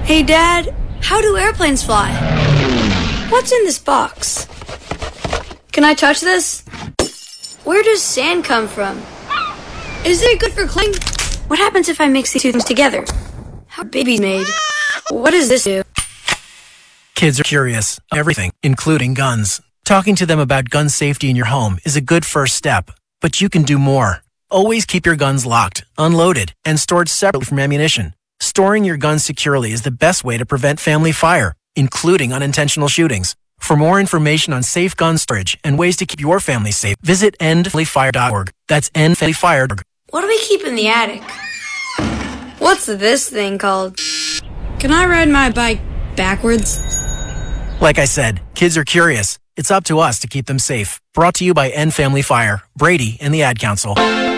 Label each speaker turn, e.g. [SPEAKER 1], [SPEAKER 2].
[SPEAKER 1] Hey, Dad, how do airplanes fly? What's in this box? Can I touch this? Where does sand come from? Is it good for cleaning? What happens if I mix these two things together? How are babies made? What does this do?
[SPEAKER 2] Kids are curious about everything, including guns. Talking to them about gun safety in your home is a good first step, but you can do more. Always keep your guns locked, unloaded, and stored separately from ammunition. Storing your guns securely is the best way to prevent family fire, including unintentional shootings. For more information on safe gun storage and ways to keep your family safe, visit endfamilyfire.org. That's endfamilyfire.org.
[SPEAKER 1] What do we keep in the attic? What's this thing called? Can I ride my bike backwards?
[SPEAKER 2] Like I said, kids are curious. It's up to us to keep them safe. Brought to you by End Family Fire, Brady, and the Ad Council.